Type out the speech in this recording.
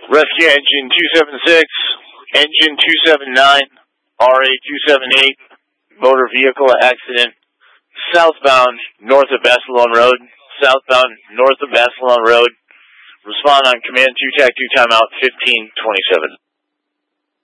Rescue Engine 276, Engine 279, RA 278, motor vehicle accident, southbound north of Basilone Road, southbound north of Basilone Road. Respond on command 2 TAC 2 timeout 1527.